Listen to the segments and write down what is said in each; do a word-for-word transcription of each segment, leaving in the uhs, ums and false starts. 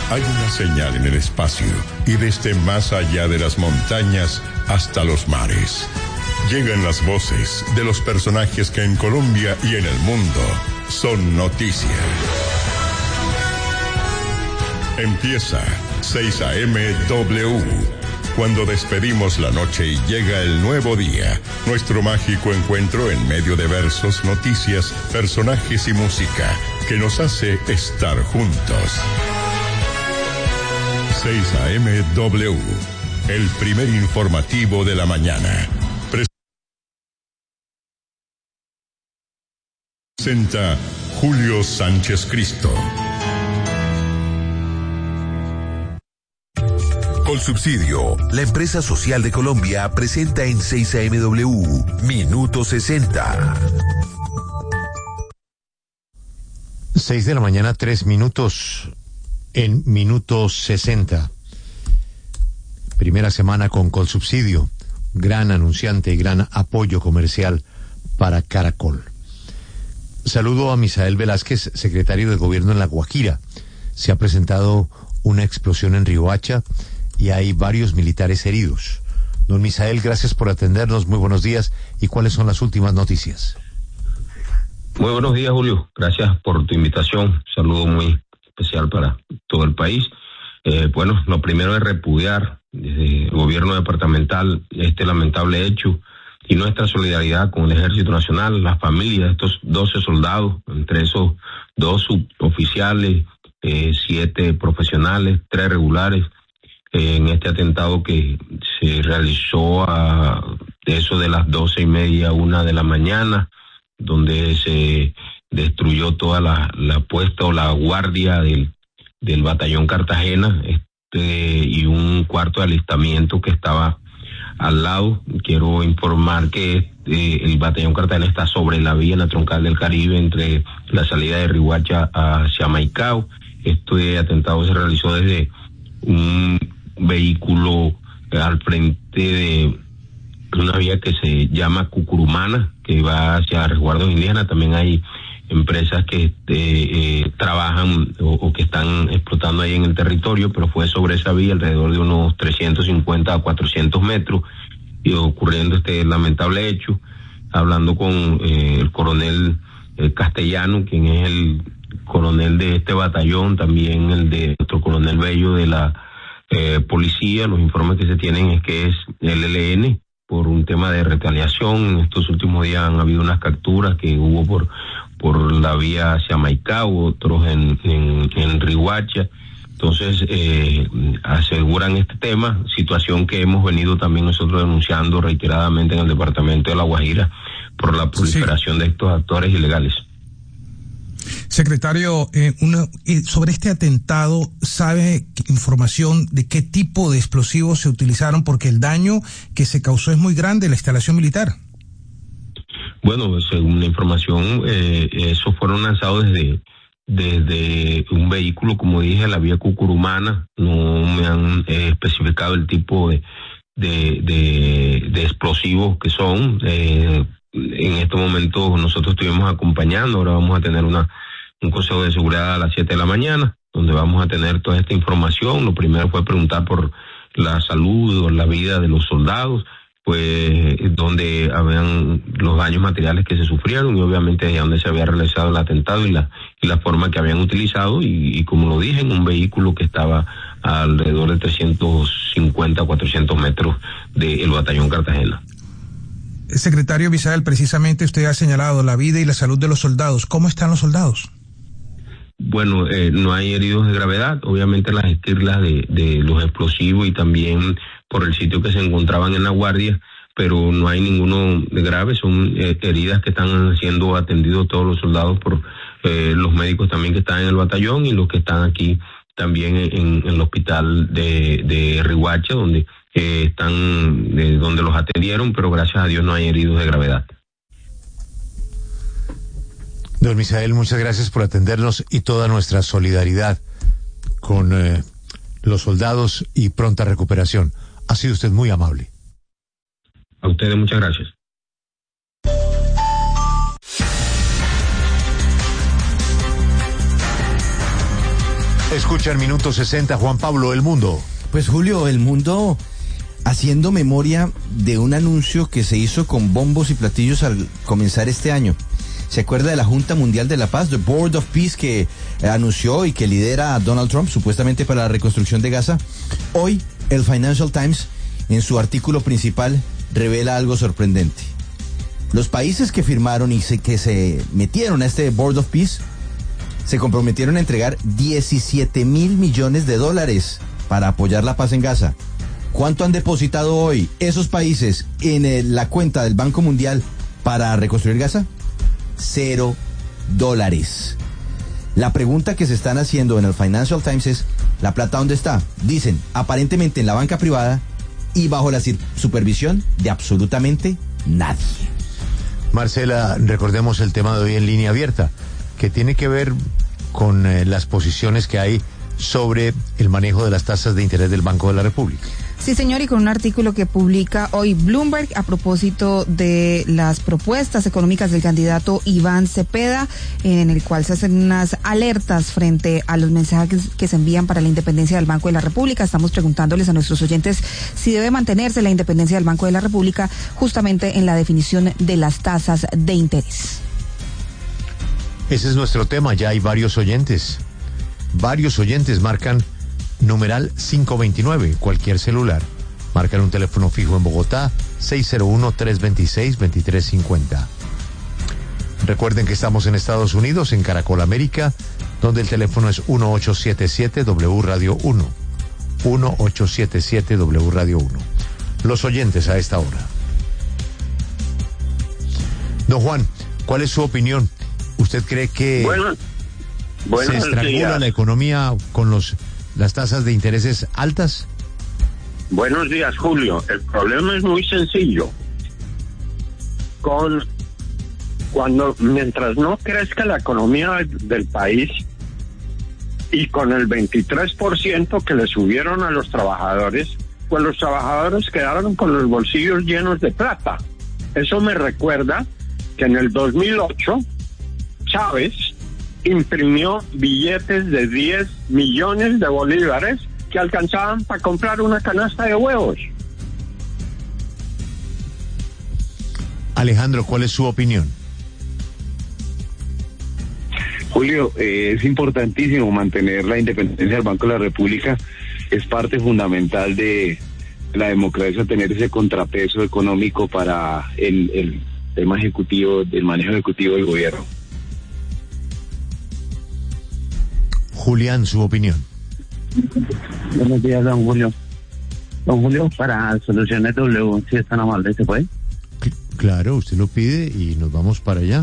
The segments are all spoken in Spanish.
Hay una señal en el espacio y desde más allá de las montañas hasta los mares. Llegan las voces de los personajes que en Colombia y en el mundo son noticia. Empieza seis A M W. Cuando despedimos la noche y llega el nuevo día, nuestro mágico encuentro en medio de versos, noticias, personajes y música que nos hace estar juntos. seis A M W, el primer informativo de la mañana. Presenta Julio Sánchez Cristo. Colsubsidio, la empresa social de Colombia, presenta en seis A M W Minuto sesenta. seis de la mañana, tres minutos en Minuto sesenta. Primera semana con Colsubsidio, gran anunciante y gran apoyo comercial para Caracol. Saludo a Misael Velázquez, secretario de Gobierno en La Guajira. Se ha presentado una explosión en Riohacha y hay varios militares heridos. Don Misael, gracias por atendernos, muy buenos días. ¿Y cuáles son las últimas noticias? Muy buenos días, Julio. Gracias por tu invitación. Saludo muy especial para todo el país. Eh, bueno, lo primero es repudiar desde el gobierno departamental este lamentable hecho y nuestra solidaridad con el Ejército Nacional, las familias de estos doce soldados, entre esos dos suboficiales, eh, siete profesionales, tres regulares, eh, en este atentado que se realizó a eso de las doce y media, una de la mañana, donde se destruyó toda la, la puesta o la guardia del, del batallón Cartagena, este, y un cuarto de alistamiento que estaba al lado. Quiero informar que eh, el batallón Cartagena está sobre la vía en la troncal del Caribe entre la salida de Riohacha hacia Maicao. Este atentado se realizó desde un vehículo al frente de una vía que se llama Cucurumana, que va hacia resguardos indígenas. También hay empresas que eh, eh, trabajan o, o que están explotando ahí en el territorio, pero fue sobre esa vía alrededor de unos trescientos cincuenta a cuatrocientos metros y ocurriendo este lamentable hecho. Hablando con eh, el coronel eh, Castellano, quien es el coronel de este batallón, también el de otro coronel Bello de la eh, policía, los informes que se tienen es que es el E L N por un tema de retaliación. En estos últimos días han habido unas capturas que hubo por por la vía hacia Maicao, otros en, en, en Riohacha. Entonces, eh, aseguran este tema, situación que hemos venido también nosotros denunciando reiteradamente en el departamento de La Guajira por la proliferación sí. de estos actores ilegales. Secretario, eh, una, eh, sobre este atentado, ¿sabe información de qué tipo de explosivos se utilizaron? Porque el daño que se causó es muy grande en la instalación militar. Bueno, según la información, eh, esos fueron lanzados desde, desde un vehículo, como dije, la vía Cucurumana. No me han eh, especificado el tipo de, de, de, de explosivos que son. Eh, en estos momentos nosotros estuvimos acompañando, ahora vamos a tener una un consejo de seguridad a las siete de la mañana, donde vamos a tener toda esta información. Lo primero fue preguntar por la salud o la vida de los soldados, pues donde habían los daños materiales que se sufrieron y obviamente de donde se había realizado el atentado y la y la forma que habían utilizado y, y como lo dije, en un vehículo que estaba a alrededor de trescientos cincuenta a cuatrocientos metros del batallón Cartagena. Secretario Misael, precisamente usted ha señalado la vida y la salud de los soldados. ¿Cómo están los soldados? Bueno, eh, no hay heridos de gravedad, obviamente las esquirlas de, de los explosivos y también por el sitio que se encontraban en la guardia, pero no hay ninguno de grave, son eh, heridas que están siendo atendidos todos los soldados por eh, los médicos también que están en el batallón y los que están aquí también en, en el hospital de, de Riohacha, donde eh, están, eh, donde los atendieron, pero gracias a Dios no hay heridos de gravedad. Don Misael, muchas gracias por atendernos y toda nuestra solidaridad con eh, los soldados y pronta recuperación. Ha sido usted muy amable. A ustedes muchas gracias. Escucha en minuto sesenta, Juan Pablo, El Mundo. Pues Julio, El Mundo haciendo memoria de un anuncio que se hizo con bombos y platillos al comenzar este año. ¿Se acuerda de la Junta Mundial de la Paz, The Board of Peace, que anunció y que lidera a Donald Trump supuestamente para la reconstrucción de Gaza? Hoy el Financial Times, en su artículo principal, revela algo sorprendente. Los países que firmaron y se, que se metieron a este Board of Peace se comprometieron a entregar diecisiete mil millones de dólares para apoyar la paz en Gaza. ¿Cuánto han depositado hoy esos países en el, la cuenta del Banco Mundial para reconstruir Gaza? Cero dólares. La pregunta que se están haciendo en el Financial Times es, ¿la plata dónde está? Dicen, aparentemente en la banca privada y bajo la supervisión de absolutamente nadie. Marcela, recordemos el tema de hoy en Línea Abierta, que tiene que ver con eh, las posiciones que hay sobre el manejo de las tasas de interés del Banco de la República. Sí, señor, y con un artículo que publica hoy Bloomberg a propósito de las propuestas económicas del candidato Iván Cepeda, en el cual se hacen unas alertas frente a los mensajes que se envían para la independencia del Banco de la República. Estamos preguntándoles a nuestros oyentes si debe mantenerse la independencia del Banco de la República justamente en la definición de las tasas de interés. Ese es nuestro tema, ya hay varios oyentes. Varios oyentes marcan numeral cinco veintinueve, cualquier celular. Marcan un teléfono fijo en Bogotá, seis cero uno, tres dos seis, dos tres cinco cero. Recuerden que estamos en Estados Unidos, en Caracol América, donde el teléfono es uno ocho siete siete W Radio uno. uno ocho siete siete W Radio uno. Los oyentes a esta hora. Don Juan, ¿cuál es su opinión? ¿Usted cree que bueno, bueno, se estrangula la economía con los las tasas de intereses altas? Buenos días, Julio. El problema es muy sencillo. Con cuando mientras no crezca la economía del país y con el veintitrés por ciento que le subieron a los trabajadores, pues los trabajadores quedaron con los bolsillos llenos de plata. Eso me recuerda que en el dos mil ocho Chávez imprimió billetes de diez millones de bolívares que alcanzaban para comprar una canasta de huevos. Alejandro, ¿cuál es su opinión? Julio, eh, es importantísimo mantener la independencia del Banco de la República. Es parte fundamental de la democracia tener ese contrapeso económico para el, el tema ejecutivo, el manejo ejecutivo del gobierno. Julián, su opinión. Buenos días, don Julio. Don Julio, para Soluciones W, si es tan amable, ¿se puede? C- claro, usted lo pide y nos vamos para allá.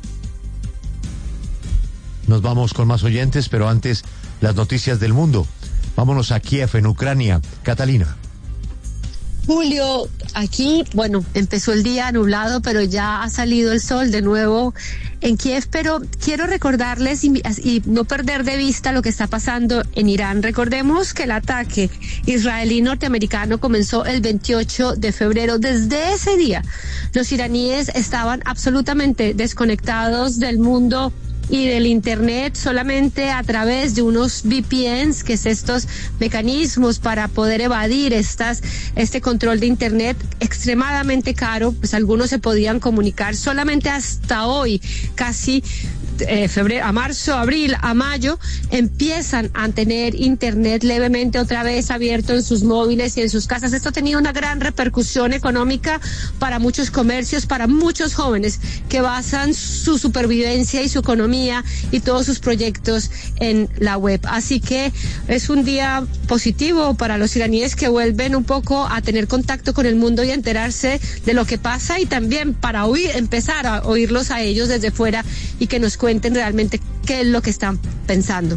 Nos vamos con más oyentes, pero antes, las noticias del mundo. Vámonos a Kiev, en Ucrania. Catalina. Julio, aquí, bueno, empezó el día nublado, pero ya ha salido el sol de nuevo en Kiev, pero quiero recordarles y, y no perder de vista lo que está pasando en Irán. Recordemos que el ataque israelí norteamericano comenzó el veintiocho de febrero. Desde ese día, los iraníes estaban absolutamente desconectados del mundo y del internet, solamente a través de unos V P Ns, que es estos mecanismos para poder evadir estas este control de internet extremadamente caro. Pues algunos se podían comunicar solamente hasta hoy, casi eh, febrero, a marzo, abril, a mayo, empiezan a tener internet levemente otra vez abierto en sus móviles y en sus casas. Esto ha tenido una gran repercusión económica para muchos comercios, para muchos jóvenes que basan su supervivencia y su economía y todos sus proyectos en la web. Así que es un día positivo para los iraníes, que vuelven un poco a tener contacto con el mundo y a enterarse de lo que pasa, y también para oír, empezar a oírlos a ellos desde fuera y que nos cuenten realmente qué es lo que están pensando.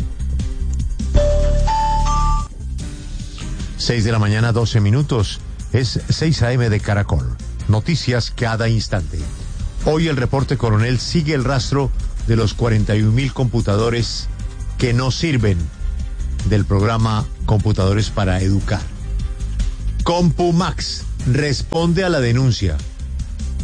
Seis de la mañana, doce minutos. Es seis a eme de Caracol. Noticias cada instante. Hoy el reporte coronel sigue el rastro de los cuarenta y un mil computadores que no sirven del programa Computadores para Educar. Compumax responde a la denuncia.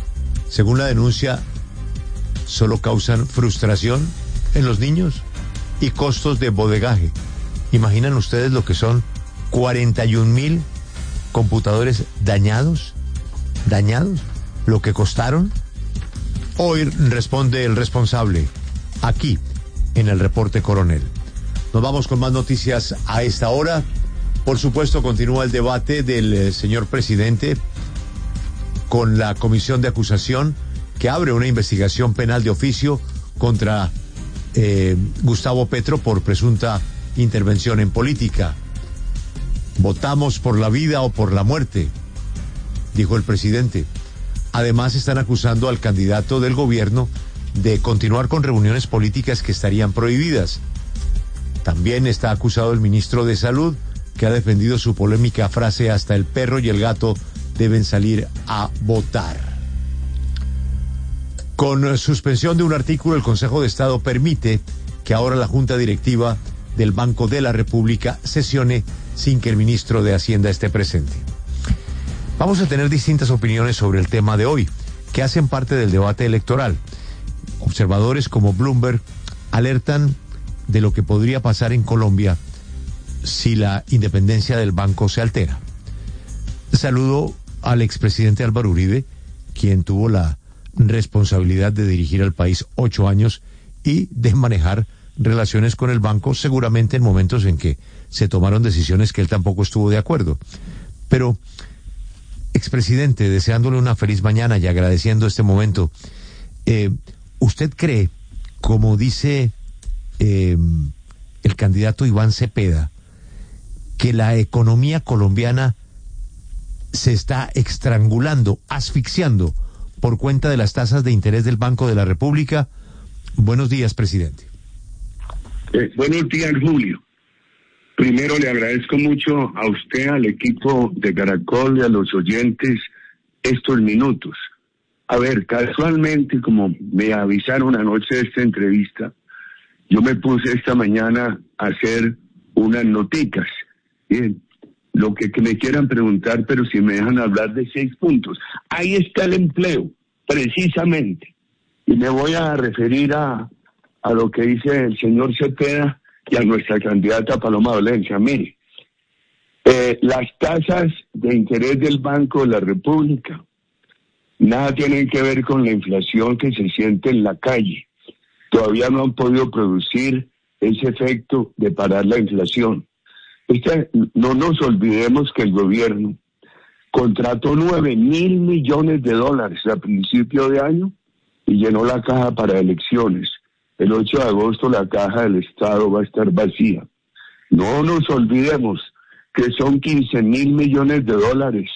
Según la denuncia, solo causan frustración en los niños y costos de bodegaje. ¿Imaginan ustedes lo que son cuarenta y un mil computadores dañados? ¿Dañados? ¿Lo que costaron? Hoy responde el responsable aquí en el Reporte Coronel. Nos vamos con más noticias a esta hora. Por supuesto, continúa el debate del eh, señor presidente con la comisión de acusación que abre una investigación penal de oficio contra eh, Gustavo Petro por presunta intervención en política. Votamos por la vida o por la muerte, dijo el presidente. Además, están acusando al candidato del gobierno de continuar con reuniones políticas que estarían prohibidas. También está acusado el ministro de Salud, que ha defendido su polémica frase: hasta el perro y el gato deben salir a votar. Con suspensión de un artículo, el Consejo de Estado permite que ahora la Junta Directiva del Banco de la República sesione sin que el ministro de Hacienda esté presente. Vamos a tener distintas opiniones sobre el tema de hoy, que hacen parte del debate electoral. Observadores como Bloomberg alertan de lo que podría pasar en Colombia si la independencia del banco se altera. Saludo al expresidente Álvaro Uribe, quien tuvo la responsabilidad de dirigir al país ocho años y de manejar relaciones con el banco, seguramente en momentos en que se tomaron decisiones que él tampoco estuvo de acuerdo. Pero, expresidente, deseándole una feliz mañana y agradeciendo este momento, eh, ¿usted cree, como dice eh, el candidato Iván Cepeda, que la economía colombiana se está estrangulando, asfixiando por cuenta de las tasas de interés del Banco de la República? Buenos días, presidente. Eh, buenos días, Julio. Primero le agradezco mucho a usted, al equipo de Caracol y a los oyentes estos minutos. A ver, casualmente, como me avisaron anoche de esta entrevista, yo me puse esta mañana a hacer unas noticas. Bien, lo que, que me quieran preguntar, pero si me dejan hablar de seis puntos. Ahí está el empleo, precisamente. Y me voy a referir a, a lo que dice el señor Cepeda y a nuestra candidata Paloma Valencia. Mire, eh, las tasas de interés del Banco de la República nada tienen que ver con la inflación que se siente en la calle. Todavía no han podido producir ese efecto de parar la inflación. Este, no nos olvidemos que el gobierno contrató nueve mil millones de dólares a principio de año y llenó la caja para elecciones. El ocho de agosto la caja del Estado va a estar vacía. No nos olvidemos que son quince mil millones de dólares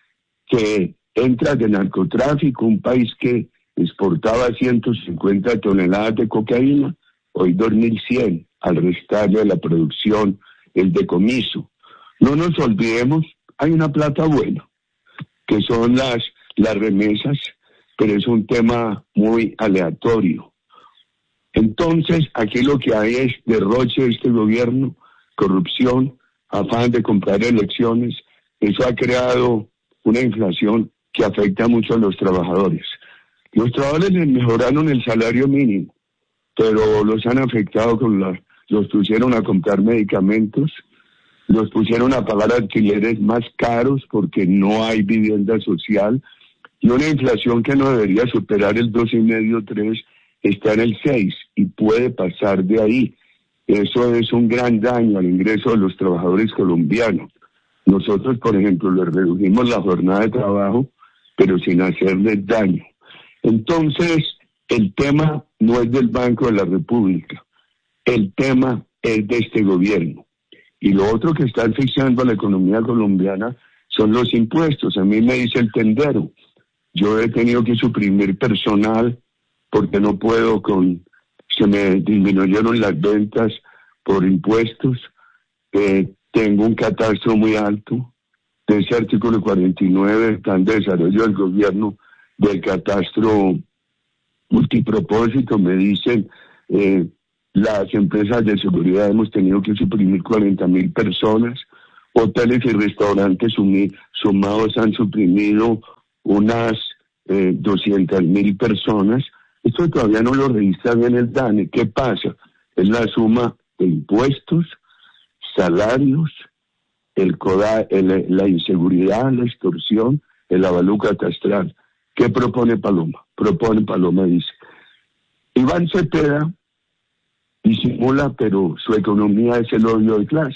que entran de narcotráfico, un país que exportaba ciento cincuenta toneladas de cocaína, hoy dos mil cien, al restarle la producción, el decomiso. No nos olvidemos, hay una plata buena, que son las, las remesas, pero es un tema muy aleatorio. Entonces, aquí lo que hay es derroche de este gobierno, corrupción, afán de comprar elecciones. Eso ha creado una inflación que afecta mucho a los trabajadores. Los trabajadores les mejoraron el salario mínimo, pero los han afectado con la, los pusieron a comprar medicamentos, los pusieron a pagar alquileres más caros porque no hay vivienda social, y una inflación que no debería superar el dos y medio, tres, está en el seis y puede pasar de ahí. Eso es un gran daño al ingreso de los trabajadores colombianos. Nosotros, por ejemplo, les redujimos la jornada de trabajo, pero sin hacerles daño. Entonces, el tema no es del Banco de la República, el tema es de este gobierno. Y lo otro que está asfixiando a la economía colombiana son los impuestos. A mí me dice el tendero, yo he tenido que suprimir personal porque no puedo con, se me disminuyeron las ventas por impuestos, eh, tengo un catastro muy alto, de ese artículo cuarenta y nueve, plan de desarrollo del gobierno, del catastro multipropósito, me dicen, eh, las empresas de seguridad hemos tenido que suprimir cuarenta mil personas, hoteles y restaurantes sumi, sumados han suprimido unas eh, doscientas mil personas. Esto todavía no lo registra bien el D A N E. ¿Qué pasa? Es la suma de impuestos, salarios, el coda, el, la inseguridad, la extorsión, el avalúo catastral. ¿Qué propone Paloma? Propone Paloma, dice, Iván Cepeda disimula, pero su economía es el odio de clases.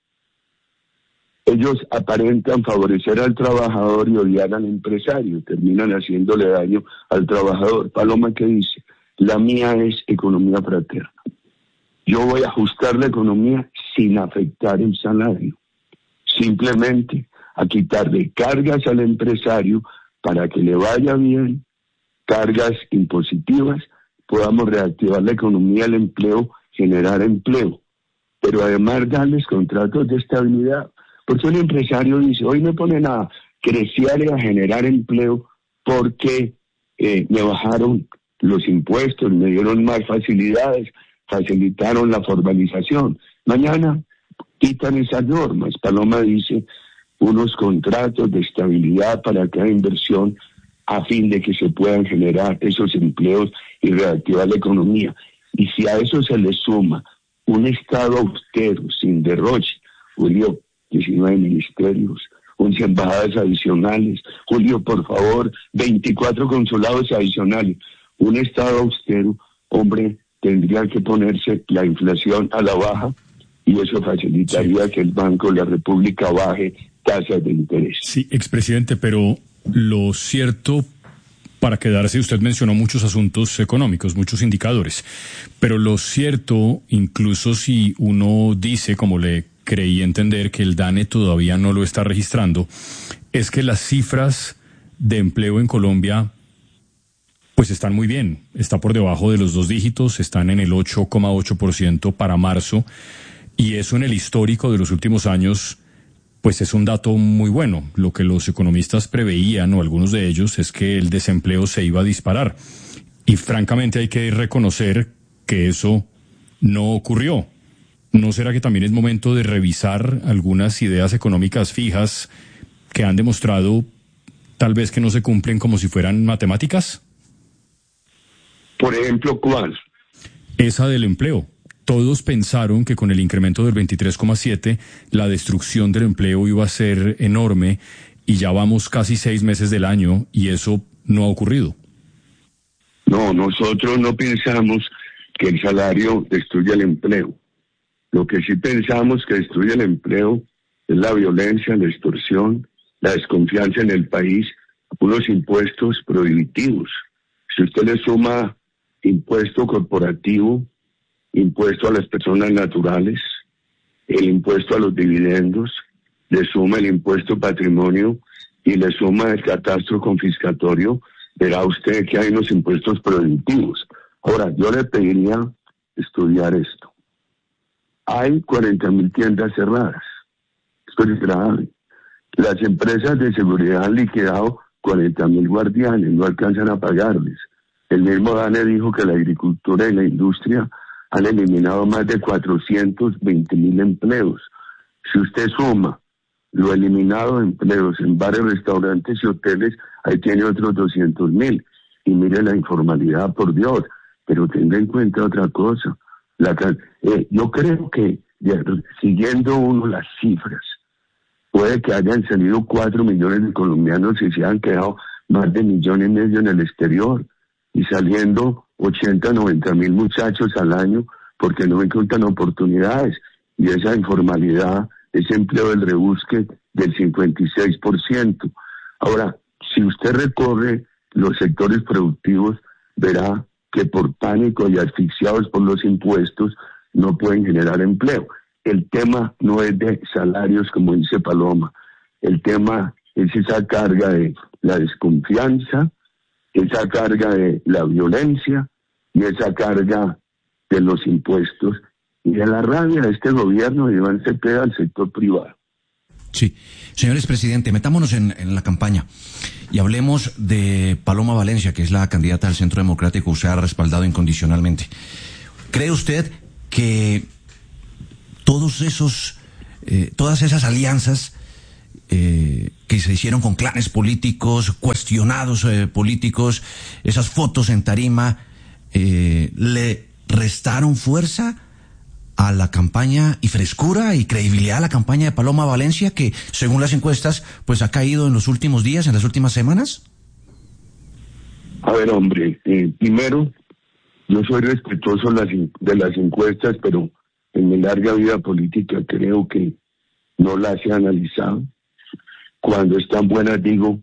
Ellos aparentan favorecer al trabajador y odiar al empresario, terminan haciéndole daño al trabajador. Paloma, ¿qué dice? La mía es economía fraterna. Yo voy a ajustar la economía sin afectar el salario, simplemente a quitarle cargas al empresario para que le vaya bien, cargas impositivas, podamos reactivar la economía, el empleo, generar empleo, pero además darles contratos de estabilidad. Porque un empresario dice, hoy me ponen a crecer y a generar empleo porque eh, me bajaron los impuestos, me dieron más facilidades, facilitaron la formalización. Mañana quitan esas normas. Paloma dice, unos contratos de estabilidad para cada inversión a fin de que se puedan generar esos empleos y reactivar la economía. Y si a eso se le suma un Estado austero, sin derroche, Julio, diecinueve ministerios, once embajadas adicionales, Julio, por favor, veinticuatro consulados adicionales, un Estado austero, hombre, tendría que ponerse la inflación a la baja y eso facilitaría sí. que el Banco de la República baje tasas de interés. Sí, expresidente, pero lo cierto, para quedarse, usted mencionó muchos asuntos económicos, muchos indicadores, pero lo cierto, incluso si uno dice, como le creí entender, que el DANE todavía no lo está registrando, es que las cifras de empleo en Colombia pues están muy bien, está por debajo de los dos dígitos, están en el ocho coma ocho por ciento para marzo, y eso en el histórico de los últimos años pues es un dato muy bueno. Lo que los economistas preveían, o algunos de ellos, es que el desempleo se iba a disparar. Y francamente hay que reconocer que eso no ocurrió. ¿No será que también es momento de revisar algunas ideas económicas fijas que han demostrado tal vez que no se cumplen como si fueran matemáticas? Por ejemplo, ¿cuál? Esa del empleo. Todos pensaron que con el incremento del veintitrés coma siete la destrucción del empleo iba a ser enorme y ya vamos casi seis meses del año y eso no ha ocurrido. No, nosotros no pensamos que el salario destruye el empleo. Lo que sí pensamos que destruye el empleo es la violencia, la extorsión, la desconfianza en el país, unos impuestos prohibitivos. Si usted le suma impuesto corporativo, impuesto a las personas naturales, el impuesto a los dividendos, le suma el impuesto patrimonio y le suma el catastro confiscatorio, verá usted que hay unos impuestos prohibitivos. Ahora, yo le pediría estudiar esto. Hay cuarenta mil tiendas cerradas. Esto es grave. Las empresas de seguridad han liquidado cuarenta mil guardianes, no alcanzan a pagarles. El mismo DANE dijo que la agricultura y la industria han eliminado más de cuatrocientos veinte mil empleos. Si usted suma lo eliminado de empleos en bares, restaurantes y hoteles, ahí tiene otros doscientos mil. Y mire la informalidad, por Dios. Pero tenga en cuenta otra cosa. La, eh, yo creo que, ya, siguiendo uno las cifras, puede que hayan salido cuatro millones de colombianos y se han quedado más de millón y medio en el exterior. Y saliendo ochenta, noventa mil muchachos al año porque no encuentran oportunidades. Y esa informalidad, ese empleo del rebusque del cincuenta y seis por ciento. Ahora, si usted recorre los sectores productivos, verá que por pánico y asfixiados por los impuestos no pueden generar empleo. El tema no es de salarios, como dice Paloma. El tema es esa carga de la desconfianza, esa carga de la violencia y esa carga de los impuestos y de la rabia de este gobierno de Iván Cepeda al sector privado. Sí. Señores presidente, metámonos en, en la campaña y hablemos de Paloma Valencia, que es la candidata del Centro Democrático. Usted ha respaldado incondicionalmente. ¿Cree usted que todos esos, eh, todas esas alianzas eh, que se hicieron con clanes políticos, cuestionados eh, políticos, esas fotos en tarima, eh, le restaron fuerza a la campaña y frescura y credibilidad a la campaña de Paloma Valencia, que según las encuestas pues ha caído en los últimos días, en las últimas semanas? A ver, hombre, eh, primero, yo soy respetuoso las, de las encuestas, pero en mi larga vida política creo que no las he analizado. Cuando están buenas digo,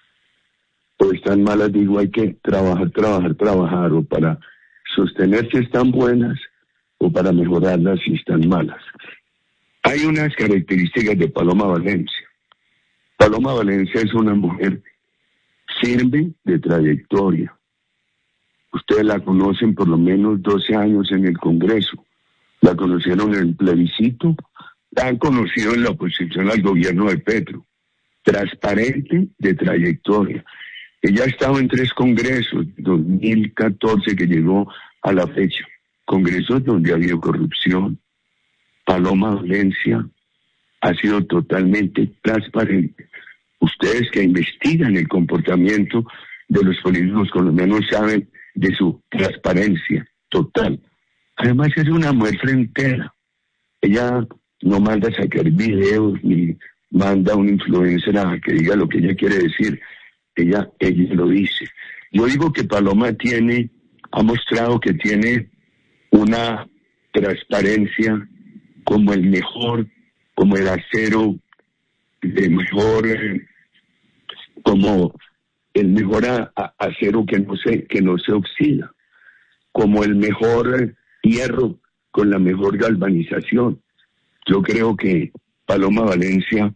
o están malas digo, hay que trabajar, trabajar, trabajar, o para sostener si están buenas, o para mejorarlas si están malas. Hay unas características de Paloma Valencia. Paloma Valencia es una mujer firme de trayectoria. Ustedes la conocen por lo menos doce años en el Congreso. La conocieron en el plebiscito. La han conocido en la oposición al gobierno de Petro. Transparente de trayectoria. Ella ha estado en tres congresos, dos mil catorce que llegó a la fecha. Congresos donde ha habido corrupción. Paloma Valencia ha sido totalmente transparente. Ustedes que investigan el comportamiento de los políticos colombianos saben de su transparencia total. Además es una mujer frentera. Ella no manda a sacar videos ni manda a un influencer a que diga lo que ella quiere decir. Ella, ella lo dice. Yo digo que Paloma tiene, ha mostrado que tiene una transparencia como el mejor, como el acero de mejor, eh, como el mejor a, a, acero que no se que no se oxida, como el mejor eh, hierro con la mejor galvanización. Yo creo que Paloma Valencia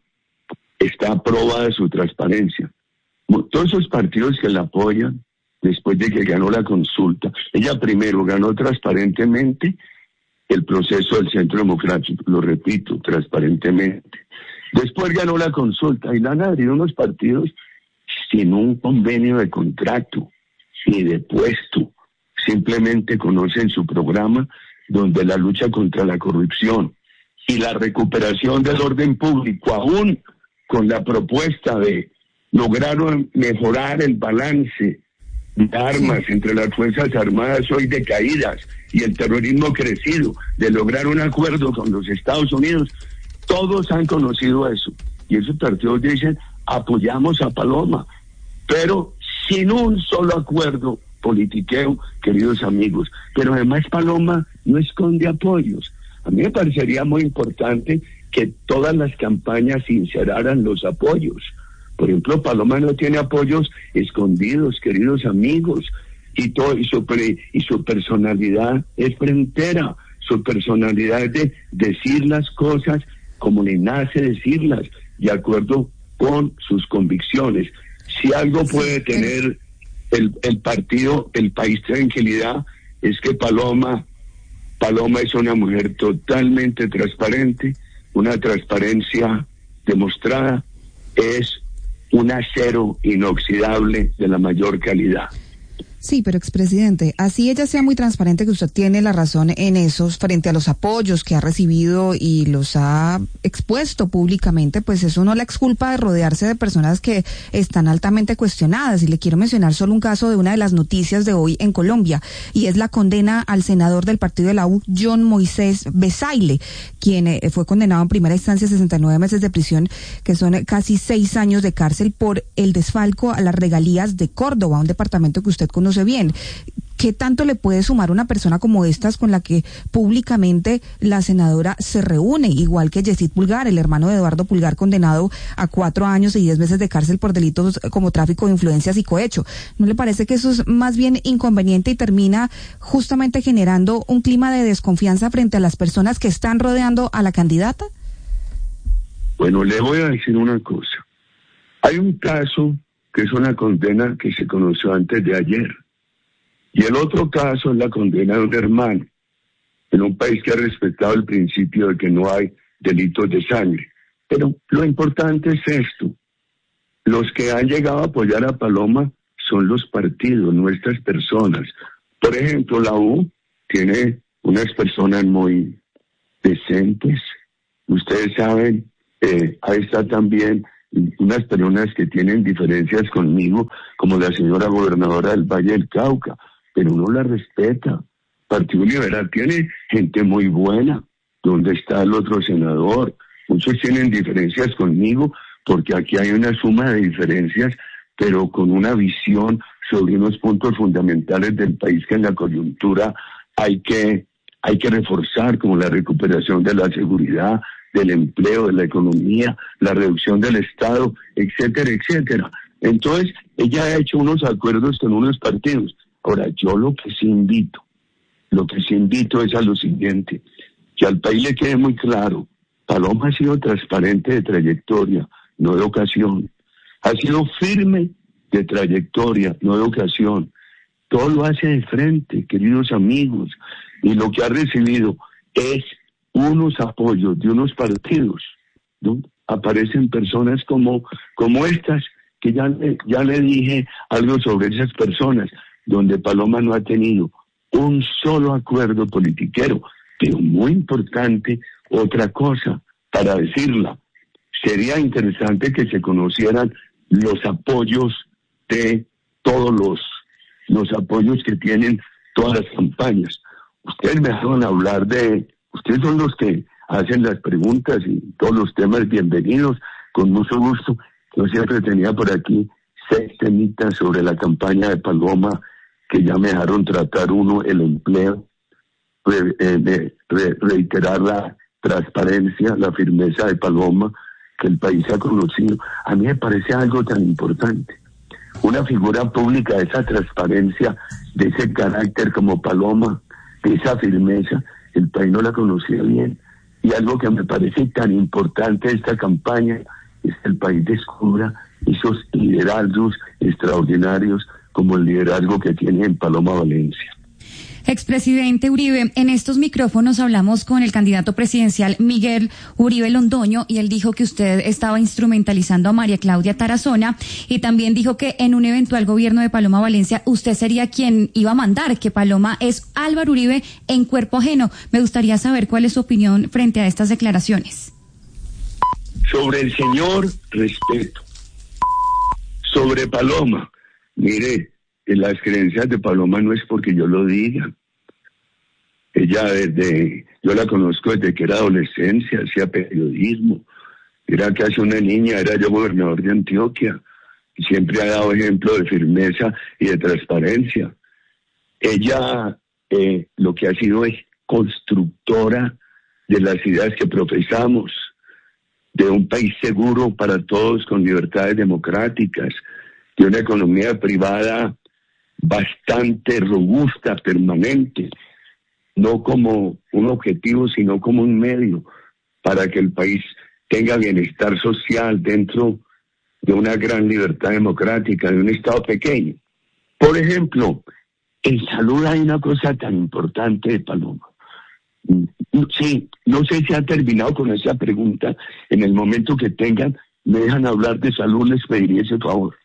está probada de su transparencia. Todos esos partidos que la apoyan, después de que ganó la consulta, ella primero ganó transparentemente el proceso del Centro Democrático, lo repito, transparentemente. Después ganó la consulta y la han adherido unos partidos sin un convenio de contrato ni de puesto. Simplemente conocen su programa, donde la lucha contra la corrupción y la recuperación del orden público, aún con la propuesta de lograr mejorar el balance de armas entre las Fuerzas Armadas hoy decaídas y el terrorismo crecido, de lograr un acuerdo con los Estados Unidos. Todos han conocido eso. Y esos partidos dicen, apoyamos a Paloma, pero sin un solo acuerdo politiqueo, queridos amigos. Pero además Paloma no esconde apoyos. A mí me parecería muy importante que todas las campañas sinceraran los apoyos. Por ejemplo, Paloma no tiene apoyos escondidos, queridos amigos, y todo y su, y su personalidad es frentera, su personalidad es de decir las cosas como le nace decirlas, de acuerdo con sus convicciones. Si algo puede tener el, el partido, el país tranquilidad, es que Paloma, Paloma es una mujer totalmente transparente, una transparencia demostrada, es un acero inoxidable de la mayor calidad. Sí, pero expresidente, así ella sea muy transparente, que usted tiene la razón en esos, frente a los apoyos que ha recibido y los ha expuesto públicamente, pues eso no la exculpa de rodearse de personas que están altamente cuestionadas. Y le quiero mencionar solo un caso de una de las noticias de hoy en Colombia, y es la condena al senador del partido de la U, John Moisés Bezaile, quien eh, fue condenado en primera instancia a sesenta y nueve meses de prisión, que son eh, casi seis años de cárcel, por el desfalco a las regalías de Córdoba, un departamento que usted conoce bien. ¿Qué tanto le puede sumar una persona como estas, con la que públicamente la senadora se reúne, igual que Yesid Pulgar, el hermano de Eduardo Pulgar, condenado a cuatro años y diez meses de cárcel por delitos como tráfico de influencias y cohecho? ¿No le parece que eso es más bien inconveniente y termina justamente generando un clima de desconfianza frente a las personas que están rodeando a la candidata? Bueno, le voy a decir una cosa. Hay un caso que es una condena que se conoció antes de ayer. Y el otro caso es la condena de un hermano, en un país que ha respetado el principio de que no hay delitos de sangre. Pero lo importante es esto. Los que han llegado a apoyar a Paloma son los partidos, nuestras personas. Por ejemplo, la U tiene unas personas muy decentes. Ustedes saben, eh, ahí está también unas personas que tienen diferencias conmigo, como la señora gobernadora del Valle del Cauca, pero uno la respeta. Partido Liberal tiene gente muy buena. ¿Dónde está el otro senador? Muchos tienen diferencias conmigo porque aquí hay una suma de diferencias, pero con una visión sobre unos puntos fundamentales del país que en la coyuntura hay que, hay que reforzar, como la recuperación de la seguridad, del empleo, de la economía, la reducción del Estado, etcétera, etcétera. Entonces, ella ha hecho unos acuerdos con unos partidos. Ahora, yo lo que sí invito, lo que sí invito es a lo siguiente, que al país le quede muy claro, Paloma ha sido transparente de trayectoria, no de ocasión. Ha sido firme de trayectoria, no de ocasión. Todo lo hace de frente, queridos amigos, y lo que ha recibido es unos apoyos de unos partidos, ¿no? Aparecen personas como, como estas, que ya le, ya le dije algo sobre esas personas, donde Paloma no ha tenido un solo acuerdo politiquero, pero muy importante, otra cosa para decirla, sería interesante que se conocieran los apoyos de todos los, los apoyos que tienen todas las campañas. Ustedes me dejaron hablar de, ustedes son los que hacen las preguntas y todos los temas bienvenidos, con mucho gusto. Yo siempre tenía por aquí seis temitas sobre la campaña de Paloma, que ya me dejaron tratar uno, el empleo, re, eh, de, re, reiterar la transparencia, la firmeza de Paloma, que el país ha conocido. A mí me parece algo tan importante. Una figura pública de esa transparencia, de ese carácter como Paloma, de esa firmeza, el país no la conocía bien. Y algo que me parece tan importante de esta campaña es que el país descubra esos liderazgos extraordinarios como el liderazgo que tiene en Paloma Valencia. Expresidente Uribe, en estos micrófonos hablamos con el candidato presidencial Miguel Uribe Londoño y él dijo que usted estaba instrumentalizando a María Claudia Tarazona y también dijo que en un eventual gobierno de Paloma Valencia usted sería quien iba a mandar, que Paloma es Álvaro Uribe en cuerpo ajeno. Me gustaría saber cuál es su opinión frente a estas declaraciones. Sobre el señor, respeto. Sobre Paloma, mire, las creencias de Paloma no es porque yo lo diga. Ella desde, yo la conozco desde que era adolescencia, hacía periodismo, era casi una niña, era yo gobernador de Antioquia, y siempre ha dado ejemplo de firmeza y de transparencia. Ella eh, lo que ha sido es constructora de las ideas que profesamos, de un país seguro para todos con libertades democráticas, de una economía privada bastante robusta, permanente, no como un objetivo, sino como un medio para que el país tenga bienestar social dentro de una gran libertad democrática, de un Estado pequeño. Por ejemplo, en salud hay una cosa tan importante de Paloma. Sí, no sé si ha terminado con esa pregunta. En el momento que tengan, me dejan hablar de salud, les pediría ese favor.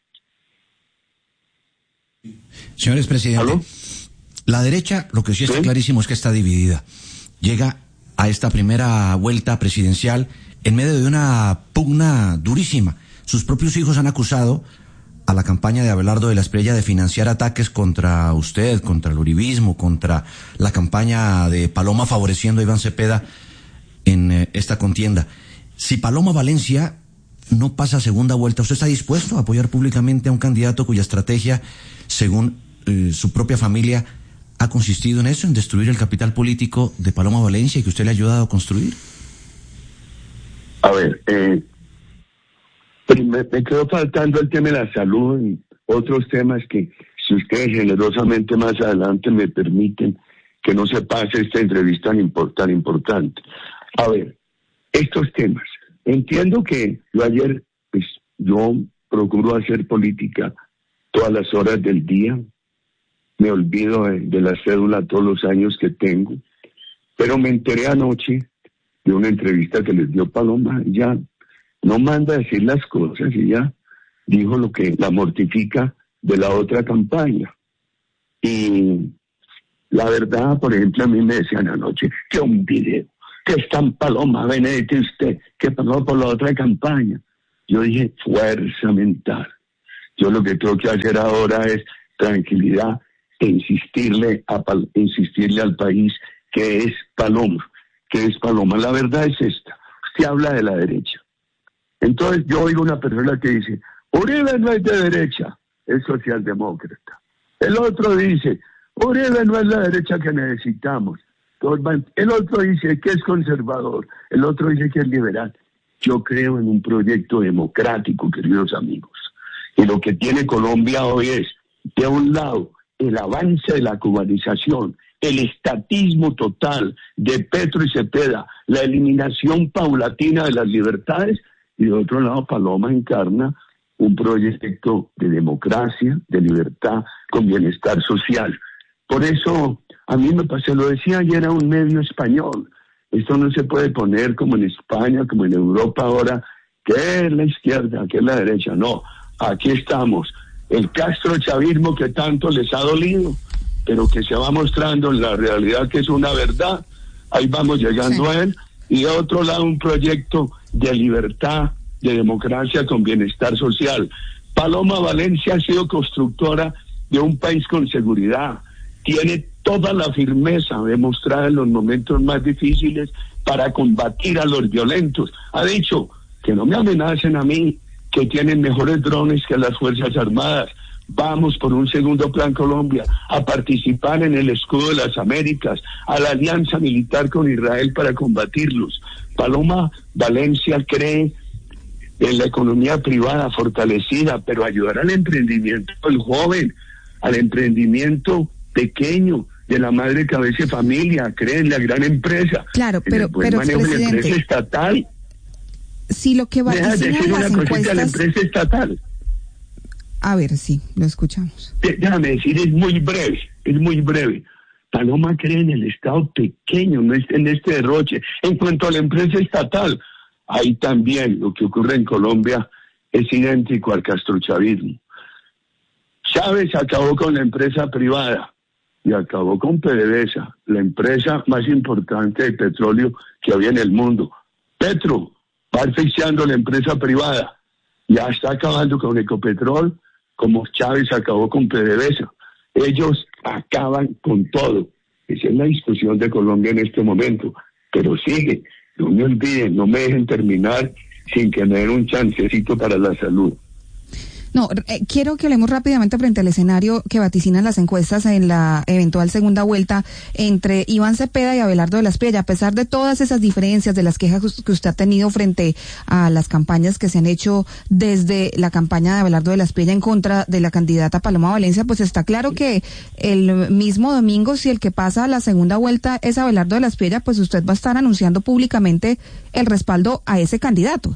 Señores presidente, ¿aló? La derecha, lo que sí está ¿Sí? clarísimo es que está dividida. Llega a esta primera vuelta presidencial en medio de una pugna durísima. Sus propios hijos han acusado a la campaña de Abelardo de la Espriella de financiar ataques contra usted, contra el uribismo, contra la campaña de Paloma favoreciendo a Iván Cepeda en eh, esta contienda. Si Paloma Valencia no pasa a segunda vuelta, ¿usted está dispuesto a apoyar públicamente a un candidato cuya estrategia, según eh, su propia familia, ha consistido en eso, en destruir el capital político de Paloma Valencia y que usted le ha ayudado a construir? A ver, eh, me, me quedó faltando el tema de la salud y otros temas que, si ustedes generosamente más adelante me permiten que no se pase esta entrevista tan, import, tan importante. A ver, estos temas. Entiendo que yo ayer, pues, yo procuro hacer política todas las horas del día. Me olvido de, de la cédula todos los años que tengo. Pero me enteré anoche de una entrevista que les dio Paloma. Ya no manda a decir las cosas y ya dijo lo que la mortifica de la otra campaña. Y la verdad, por ejemplo, a mí me decían anoche que un video, que está en Paloma, Benedetti, usted, que pasó por la otra campaña. Yo dije, fuerza mental. Yo lo que tengo que hacer ahora es tranquilidad, e insistirle, a, insistirle al país que es Paloma, que es Paloma. La verdad es esta, usted habla de la derecha. Entonces yo oigo una persona que dice, Uribe no es de derecha, es socialdemócrata. El otro dice, Uribe no es la derecha que necesitamos. El otro dice que es conservador, el otro dice que es liberal. Yo creo en un proyecto democrático, queridos amigos. Y lo que tiene Colombia hoy es, de un lado, el avance de la cubanización, el estatismo total de Petro y Cepeda, la eliminación paulatina de las libertades, y de otro lado, Paloma encarna un proyecto de democracia, de libertad, con bienestar social. Por eso, a mí me pasó, lo decía ayer a un medio español, esto no se puede poner como en España, como en Europa ahora, que es la izquierda, que es la derecha. No, aquí estamos. El castrochavismo que tanto les ha dolido, pero que se va mostrando en la realidad que es una verdad. Ahí vamos llegando sí. a él. Y de otro lado, un proyecto de libertad, de democracia con bienestar social. Paloma Valencia ha sido constructora de un país con seguridad. Tiene toda la firmeza demostrada en los momentos más difíciles para combatir a los violentos. Ha dicho que no me amenacen a mí, que tienen mejores drones que las Fuerzas Armadas. Vamos por un segundo Plan Colombia, a participar en el Escudo de las Américas, a la alianza militar con Israel para combatirlos. Paloma Valencia cree en la economía privada fortalecida, pero ayudar al emprendimiento del joven, al emprendimiento pequeño, de la madre cabeza de familia, cree en la gran empresa. Claro, pero, en el buen pero manejo de la empresa estatal. Si lo que va a decir una las cosita encuestas... a la empresa estatal. A ver, sí, lo escuchamos. Déjame decir, es muy breve, es muy breve. Paloma cree en el Estado pequeño, no en este derroche. En cuanto a la empresa estatal, ahí también lo que ocurre en Colombia es idéntico al castrochavismo. Chávez acabó con la empresa privada y acabó con PDVSA, la empresa más importante de petróleo que había en el mundo. Petro va asfixiando la empresa privada, ya está acabando con Ecopetrol, como Chávez acabó con PDVSA. Ellos acaban con todo. Esa es la discusión de Colombia en este momento, pero sigue. No me olviden, no me dejen terminar sin que me den un chancecito para la salud. No, eh, quiero que hablemos rápidamente frente al escenario que vaticinan las encuestas en la eventual segunda vuelta entre Iván Cepeda y Abelardo de la Espriella. A pesar de todas esas diferencias, de las quejas que usted ha tenido frente a las campañas que se han hecho desde la campaña de Abelardo de la Espriella en contra de la candidata Paloma Valencia, pues está claro que el mismo domingo, si el que pasa a la segunda vuelta es Abelardo de la Espriella, pues usted va a estar anunciando públicamente el respaldo a ese candidato.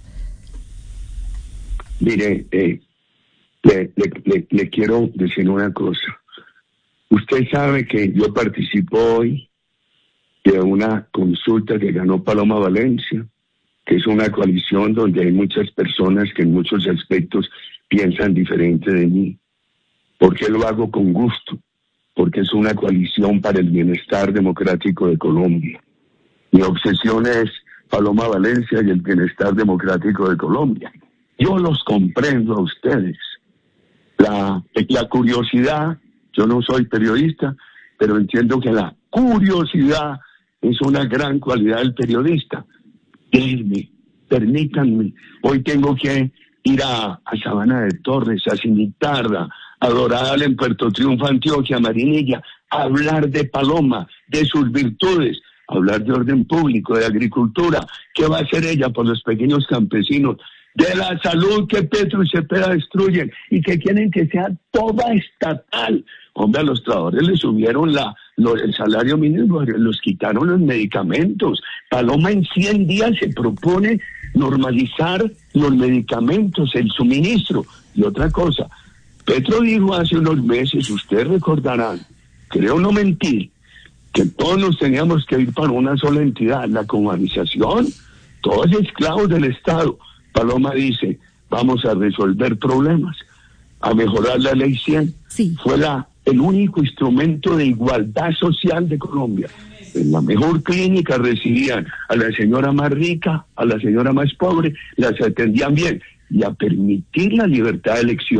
Mire, eh... Le, le, le, le quiero decir una cosa. Usted sabe que yo participo hoy de una consulta que ganó Paloma Valencia, que es una coalición donde hay muchas personas que en muchos aspectos piensan diferente de mí. ¿Por qué lo hago con gusto? Porque es una coalición para el bienestar democrático de Colombia. Mi obsesión es Paloma Valencia y el bienestar democrático de Colombia. Yo los comprendo a ustedes. La, la curiosidad, yo no soy periodista, pero entiendo que la curiosidad es una gran cualidad del periodista. Déjenme, permítanme, hoy tengo que ir a, a Sabana de Torres, a Cimitarra, a Doral en Puerto Triunfo, Antioquia, Marinilla, a hablar de Paloma, de sus virtudes, hablar de orden público, de agricultura, qué va a hacer ella por los pequeños campesinos, de la salud que Petro y Cepeda destruyen y que quieren que sea toda estatal. Hombre, a los trabajadores les subieron la, lo, el salario mínimo, los quitaron los medicamentos. Paloma en cien días se propone normalizar los medicamentos, el suministro. Y otra cosa, Petro dijo hace unos meses, ustedes recordarán, creo no mentir, que todos nos teníamos que ir para una sola entidad, la comanización, todos esclavos del Estado. Paloma dice, vamos a resolver problemas, a mejorar la ley cien. Sí. Fue la, el único instrumento de igualdad social de Colombia. En la mejor clínica recibían a la señora más rica, a la señora más pobre, las atendían bien. Y a permitir la libertad de elección.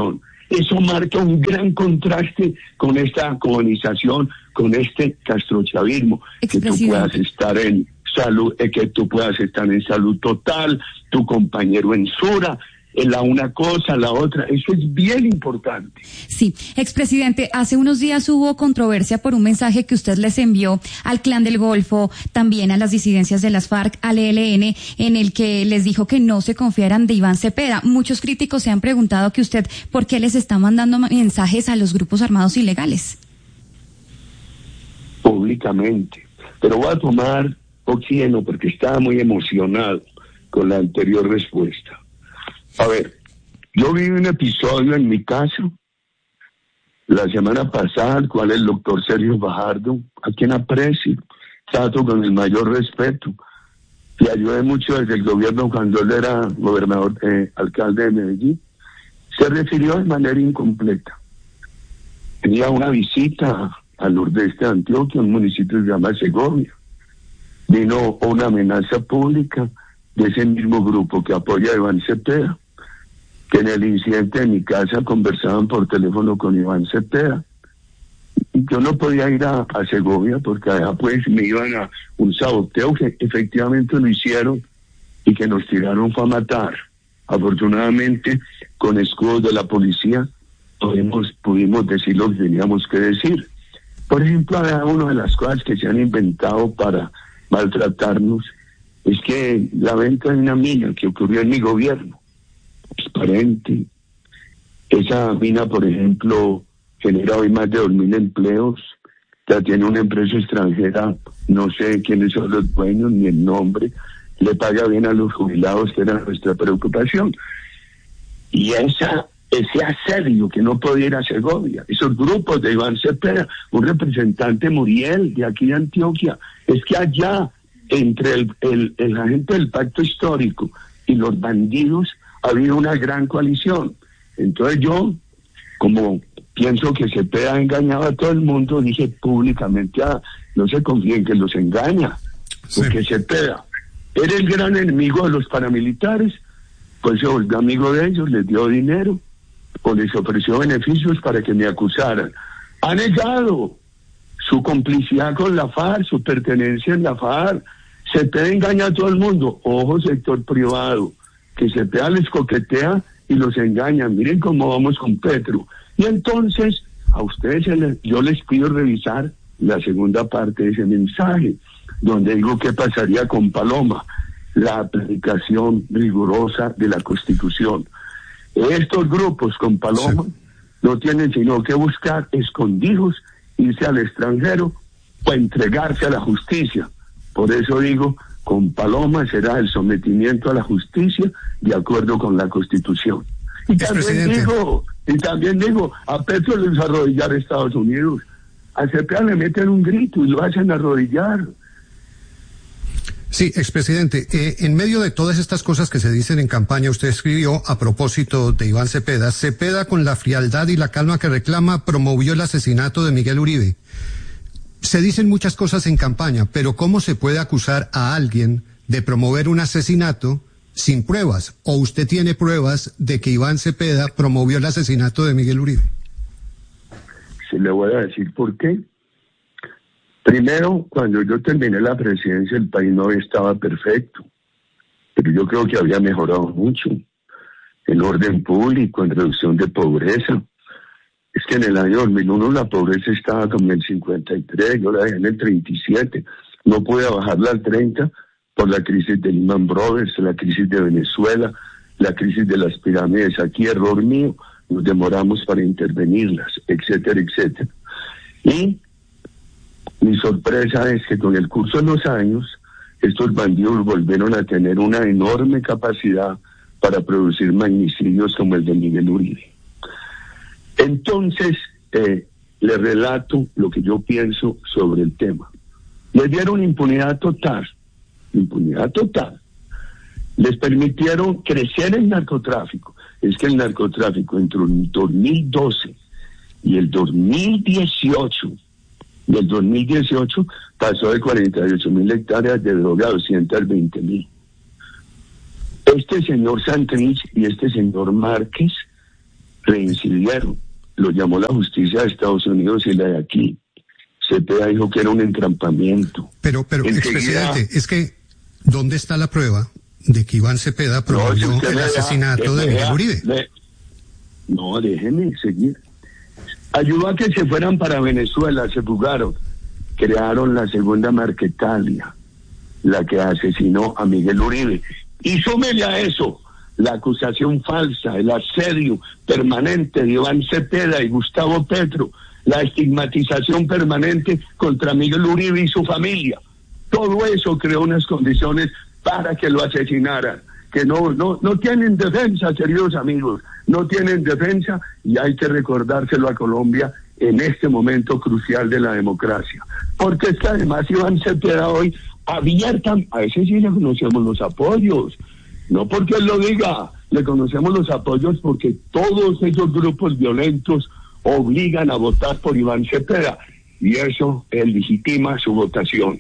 Eso marca un gran contraste con esta colonización, con este castrochavismo, que tú puedas estar en salud, eh, que tú puedas estar en salud total, tu compañero en Sura, en la una cosa, la otra, eso es bien importante. Sí, expresidente, hace unos días hubo controversia por un mensaje que usted les envió al Clan del Golfo, también a las disidencias de las FARC, al E L N, en el que les dijo que no se confiaran de Iván Cepeda. Muchos críticos se han preguntado que usted, ¿por qué les está mandando mensajes a los grupos armados ilegales? Públicamente, pero voy a tomar oxígeno porque estaba muy emocionado con la anterior respuesta. A ver, yo vi un episodio en mi casa la semana pasada, al cual el doctor Sergio Fajardo, a quien aprecio, trato con el mayor respeto, le ayudé mucho desde el gobierno cuando él era gobernador, eh, alcalde de Medellín, se refirió de manera incompleta. Tenía una visita al nordeste de Antioquia, un municipio que se llama Segovia. Vino una amenaza pública de ese mismo grupo que apoya a Iván Cepeda, que en el incidente de mi casa conversaban por teléfono con Iván Cepeda. Y yo no podía ir a, a Segovia porque allá pues me iban a un saboteo, que efectivamente lo hicieron y que nos tiraron fue a matar. Afortunadamente, con escudos de la policía, pudimos, pudimos decir lo que teníamos que decir. Por ejemplo, una de las cosas que se han inventado para maltratarnos es que la venta de una mina que ocurrió en mi gobierno, transparente, esa mina, por ejemplo, genera hoy más de dos mil empleos, ya tiene una empresa extranjera, no sé quiénes son los dueños ni el nombre, le paga bien a los jubilados, que era nuestra preocupación. Y esa ese asedio que no podía ir a Segovia, esos grupos de Iván Cepeda, un representante Muriel de aquí de Antioquia, es que allá entre el, el, el agente del pacto histórico y los bandidos ha habido una gran coalición. Entonces yo, como pienso que Cepeda ha engañado a todo el mundo, dije públicamente, ah, no se confíen que los engaña, sí. Porque Cepeda era el gran enemigo de los paramilitares, pues se volvió amigo de ellos, les dio dinero o les ofreció beneficios para que me acusaran. Ha negado su complicidad con la FARC, su pertenencia en la FARC. Cepeda engaña a todo el mundo. Ojo, sector privado, que Cepeda les coquetea y los engaña. Miren cómo vamos con Petro. Y entonces, a ustedes se les, yo les pido revisar la segunda parte de ese mensaje, donde digo qué pasaría con Paloma, la aplicación rigurosa de la Constitución. Estos grupos con Paloma sí. no tienen sino que buscar escondidos, irse al extranjero o entregarse a la justicia. Por eso digo, con Paloma será el sometimiento a la justicia de acuerdo con la Constitución. Y también digo, y también digo, a Petro les arrodillar a Estados Unidos. A Cepeda le meten un grito y lo hacen arrodillar. Sí, expresidente, eh, en medio de todas estas cosas que se dicen en campaña, usted escribió a propósito de Iván Cepeda, Cepeda con la frialdad y la calma que reclama promovió el asesinato de Miguel Uribe. Se dicen muchas cosas en campaña, pero ¿cómo se puede acusar a alguien de promover un asesinato sin pruebas? ¿O usted tiene pruebas de que Iván Cepeda promovió el asesinato de Miguel Uribe? Sí, le voy a decir por qué. Primero, cuando yo terminé la presidencia, el país no estaba perfecto, pero yo creo que había mejorado mucho en orden público, en reducción de pobreza. Es que en el año dos mil uno la pobreza estaba como en el cincuenta y tres, yo la dejé en el treinta y siete, no pude bajarla al treinta por la crisis de Lehman Brothers, la crisis de Venezuela, la crisis de las pirámides, aquí error mío, nos demoramos para intervenirlas, etcétera, etcétera. Y mi sorpresa es que con el curso de los años, estos bandidos volvieron a tener una enorme capacidad para producir magnicidios como el de Miguel Uribe. Entonces, eh, le relato lo que yo pienso sobre el tema. Les dieron impunidad total, impunidad total. Les permitieron crecer el narcotráfico. Es que el narcotráfico entre el dos mil doce y el dos mil dieciocho, del dos mil dieciocho pasó de cuarenta y ocho mil hectáreas de droga a doscientos veinte mil. Este señor Santrich y este señor Márquez Reincidieron. Lo llamó la justicia de Estados Unidos y la de aquí. Cepeda dijo que era un entrampamiento. Pero, pero, Enseguida, expresidente, es que, ¿dónde está la prueba de que Iván Cepeda promovió no, si el deja, asesinato de Miguel Uribe? De, no, déjeme seguir. Ayudó a que se fueran para Venezuela, se fugaron. Crearon la segunda Marquetalia, la que asesinó a Miguel Uribe. Y súmele a eso la acusación falsa, el asedio permanente de Iván Cepeda y Gustavo Petro, la estigmatización permanente contra Miguel Uribe y su familia. Todo eso creó unas condiciones para que lo asesinaran, que no, no, no tienen defensa, queridos amigos, no tienen defensa, y hay que recordárselo a Colombia en este momento crucial de la democracia. Porque es que además Iván Cepeda hoy abierta, a ese sí le conocemos los apoyos, no porque él lo diga, le conocemos los apoyos porque todos esos grupos violentos obligan a votar por Iván Cepeda, y eso eh, legitima su votación.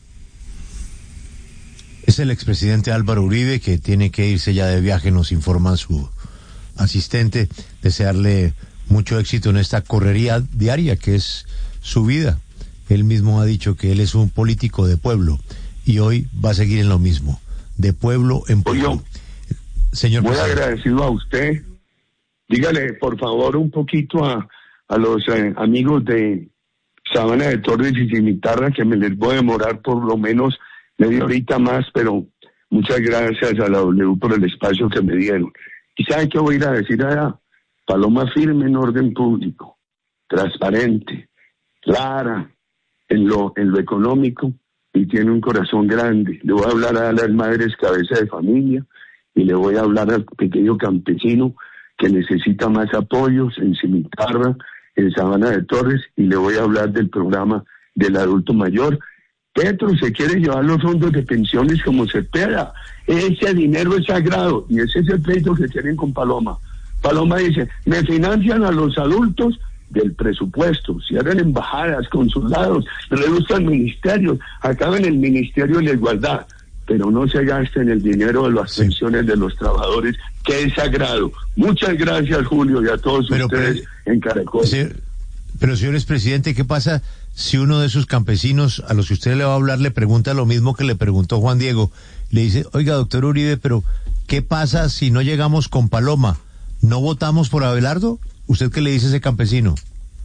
Es el expresidente Álvaro Uribe, que tiene que irse ya de viaje, nos informa su asistente. Desearle mucho éxito en esta correría diaria que es su vida. Él mismo ha dicho que él es un político de pueblo y hoy va a seguir en lo mismo, de pueblo en pueblo. Oye, señor muy presidente, agradecido a usted. Dígale, por favor, un poquito a, a los eh, amigos de Sabana de Torres y Cimitarra, que me les voy a demorar por lo menos media horita más, pero muchas gracias a la W por el espacio que me dieron. ¿Y saben qué voy a ir a decir allá? Paloma firme en orden público, transparente, clara en lo, en lo económico, y tiene un corazón grande. Le voy a hablar a las madres cabeza de familia, y le voy a hablar al pequeño campesino que necesita más apoyos en Cimitarra, en Sabana de Torres, y le voy a hablar del programa del adulto mayor. Petro se quiere llevar los fondos de pensiones como Cepeda. Ese dinero es sagrado, y ese es el pleito que tienen con Paloma. Paloma dice, me financian a los adultos del presupuesto, cierren embajadas, consulados, reduzcan ministerios, acaben el Ministerio de la Igualdad, pero no se gasten el dinero de las sí. pensiones de los trabajadores, que es sagrado. Muchas gracias, Julio, y a todos pero, ustedes pero, en Caracol. Sí, pero, señores presidente, ¿qué pasa si uno de esos campesinos a los que usted le va a hablar le pregunta lo mismo que le preguntó Juan Diego? Le dice, oiga, doctor Uribe, pero ¿qué pasa si no llegamos con Paloma? ¿No votamos por Abelardo? ¿Usted qué le dice a ese campesino?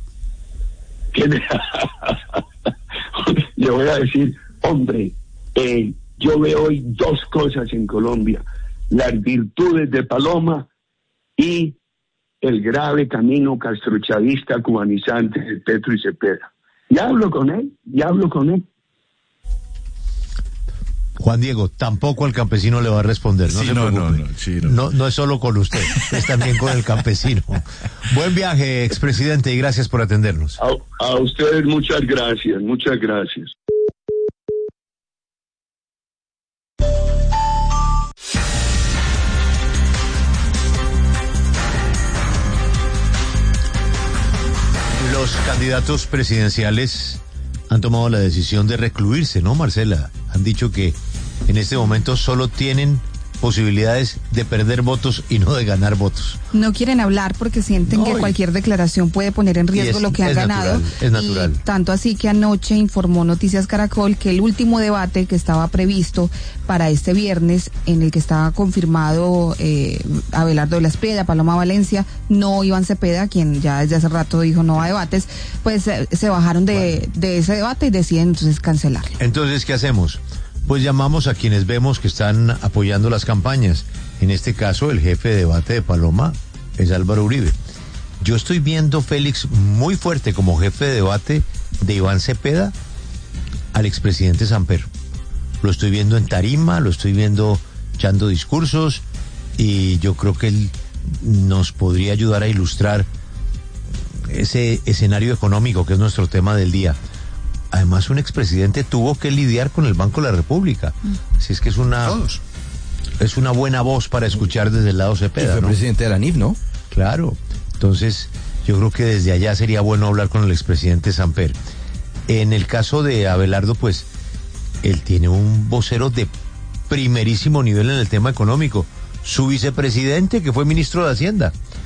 Le voy a decir, hombre, eh, yo veo hoy dos cosas en Colombia: las virtudes de Paloma y el grave camino castrochavista cubanizante de Petro y Cepeda. Ya hablo con él, ya hablo con él. Juan Diego, tampoco al campesino le va a responder, no sí, se no, preocupe. No, no, sí, no. no, no es solo con usted, es también con el campesino. Buen viaje, expresidente, y gracias por atendernos. A, a ustedes muchas gracias, muchas gracias. Los candidatos presidenciales han tomado la decisión de recluirse, ¿no, Marcela? Han dicho que en este momento solo tienen posibilidades de perder votos y no de ganar votos. No quieren hablar porque sienten no, que cualquier declaración puede poner en riesgo es, lo que han ganado. Natural, es natural. Y tanto así que anoche informó Noticias Caracol que el último debate que estaba previsto para este viernes, en el que estaba confirmado eh, Abelardo de la Espriella, Paloma Valencia, no Iván Cepeda, quien ya desde hace rato dijo no a debates, pues eh, se bajaron de, bueno. de ese debate y deciden entonces cancelarlo. Entonces, ¿qué hacemos? Pues llamamos a quienes vemos que están apoyando las campañas. En este caso, el jefe de debate de Paloma es Álvaro Uribe. Yo estoy viendo, Félix, muy fuerte como jefe de debate de Iván Cepeda al expresidente Samper. Lo estoy viendo en tarima, lo estoy viendo echando discursos, y yo creo que él nos podría ayudar a ilustrar ese escenario económico que es nuestro tema del día. Además, un expresidente tuvo que lidiar con el Banco de la República. Así es que es una Todos. es una buena voz para escuchar desde el lado Cepeda. Y fue ¿no? presidente de la N I F, ¿no? Claro. Entonces, yo creo que desde allá sería bueno hablar con el expresidente Samper. En el caso de Abelardo, pues, él tiene un vocero de primerísimo nivel en el tema económico. Su vicepresidente, que fue ministro de Hacienda.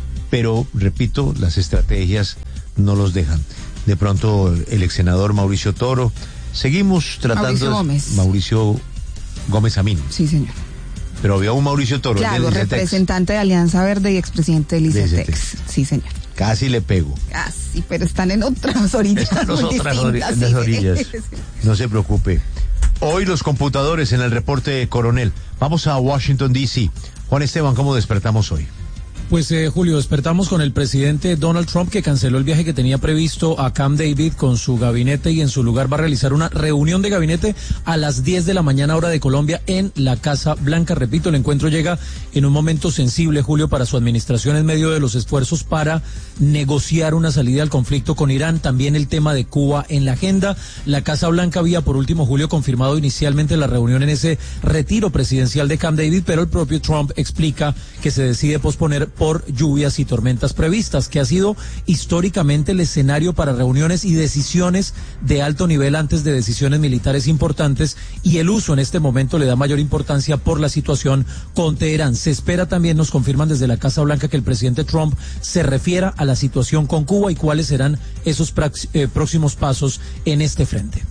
pero repito, las estrategias no los dejan. De pronto el ex senador Mauricio Toro, seguimos tratando... Mauricio Gómez. Mauricio Gómez Amín. Sí, señor. Pero había un Mauricio Toro. Claro, del representante de Alianza Verde y expresidente del ICETEX. Sí, señor. Casi le pego. Casi, pero están en otras orillas. Están en otras orillas. Sí. orillas. No se preocupe. Hoy los computadores en el reporte Coronel. Vamos a Washington, D C Juan Esteban, ¿cómo despertamos hoy? Pues eh, Julio, despertamos con el presidente Donald Trump, que canceló el viaje que tenía previsto a Camp David con su gabinete, y en su lugar va a realizar una reunión de gabinete a las diez de la mañana hora de Colombia en la Casa Blanca. Repito, el encuentro llega en un momento sensible, Julio, para su administración en medio de los esfuerzos para negociar una salida al conflicto con Irán. También el tema de Cuba en la agenda. La Casa Blanca había, por último, Julio, confirmado inicialmente la reunión en ese retiro presidencial de Camp David, pero el propio Trump explica que se decide posponer por lluvias y tormentas previstas, que ha sido históricamente el escenario para reuniones y decisiones de alto nivel antes de decisiones militares importantes, y el uso en este momento le da mayor importancia por la situación con Teherán. Se espera también, nos confirman desde la Casa Blanca, que el presidente Trump se refiera a la situación con Cuba y cuáles serán esos prax, eh, próximos pasos en este frente.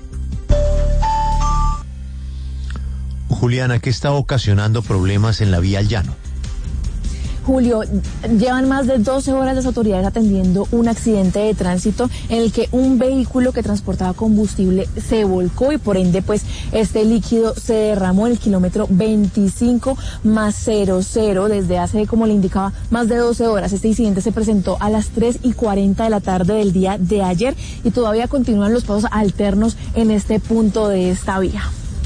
Juliana, ¿qué está ocasionando problemas en la vía al llano? Julio, llevan más de doce horas las autoridades atendiendo un accidente de tránsito en el que un vehículo que transportaba combustible se volcó y por ende pues este líquido se derramó en el kilómetro veinticinco más cero cero desde hace, como le indicaba, más de doce horas. Este incidente se presentó a las tres y cuarenta de la tarde del día de ayer y todavía continúan los pasos alternos en este punto de esta vía.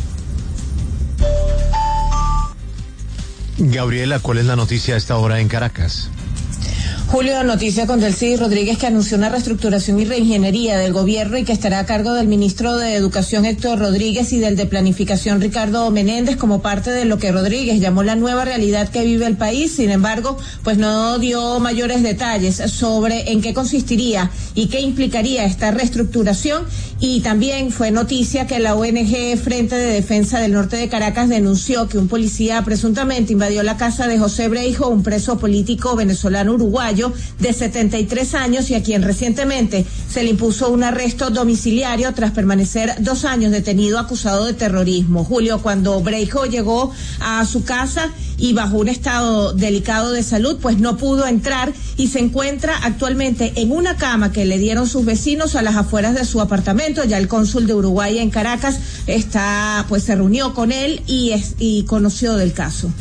Gabriela, ¿cuál es la noticia a esta hora en Caracas? Julio, noticia con Delcy Rodríguez, que anunció una reestructuración y reingeniería del gobierno y que estará a cargo del ministro de Educación Héctor Rodríguez y del de Planificación Ricardo Menéndez como parte de lo que Rodríguez llamó la nueva realidad que vive el país. Sin embargo, pues no dio mayores detalles sobre en qué consistiría y qué implicaría esta reestructuración. Y también fue noticia que la O N G Frente de Defensa del Norte de Caracas denunció que un policía presuntamente invadió la casa de José Breijo, un preso político venezolano uruguayo de setenta y tres años y a quien recientemente se le impuso un arresto domiciliario tras permanecer dos años detenido acusado de terrorismo. Julio, cuando Breijo llegó a su casa y bajo un estado delicado de salud, pues no pudo entrar y se encuentra actualmente en una cama que le dieron sus vecinos a las afueras de su apartamento. Ya el cónsul de Uruguay en Caracas está, pues se reunió con él y, es, y conoció del caso.